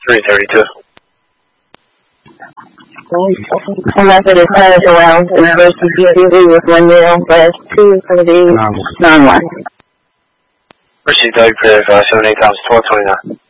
332. Method is headed around and versus UV with 1 mil, last 2 for the non-1. Proceed, Doug, for 78 times 1229.